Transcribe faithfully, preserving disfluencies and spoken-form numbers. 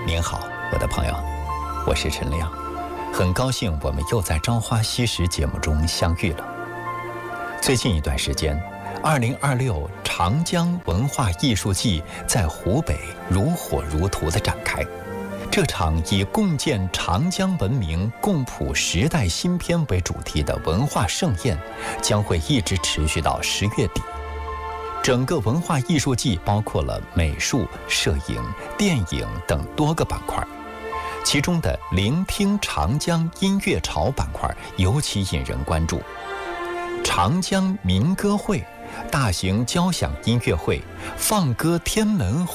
您好，我的朋友，我是陈亮，很高兴我们又在《朝花夕拾》节目中相遇了。最近一段时间，二零二六长江文化艺术季在湖北如火如荼地展开。这场以共建长江文明、共谱时代新篇为主题的文化盛宴，将会一直持续到十月底。整个文化艺术季包括了美术、摄影、电影等多个板块，其中的“聆听长江音乐潮”板块尤其引人关注。长江民歌会、大型交响音乐会、放歌天门